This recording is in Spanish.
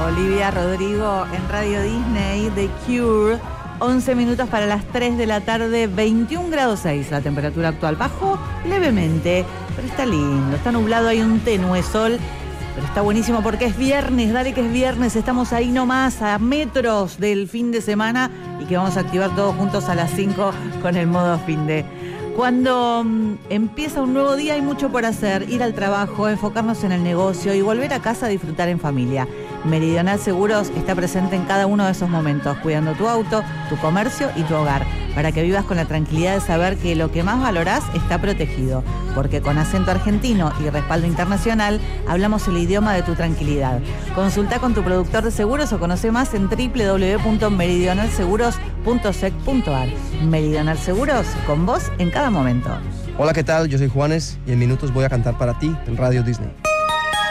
Olivia Rodrigo en Radio Disney, The Cure. 11 minutos para las 3 de la tarde, 21 grados 6 la temperatura actual. Bajo levemente, pero está lindo, está nublado, hay un tenue sol, pero está buenísimo porque es viernes, dale que es viernes, estamos ahí nomás, a metros del fin de semana y que vamos a activar todos juntos a las 5 con el modo fin de. Cuando empieza un nuevo día hay mucho por hacer, ir al trabajo, enfocarnos en el negocio y volver a casa a disfrutar en familia. Meridional Seguros está presente en cada uno de esos momentos, cuidando tu auto, tu comercio y tu hogar, para que vivas con la tranquilidad de saber que lo que más valorás está protegido, porque con acento argentino y respaldo internacional hablamos el idioma de tu tranquilidad. Consulta con tu productor de seguros o conoce más en www.meridionalseguros.sec.ar. Meridional Seguros, con vos en cada momento. Hola, ¿qué tal? Yo soy Juanes y en minutos voy a cantar para ti en Radio Disney.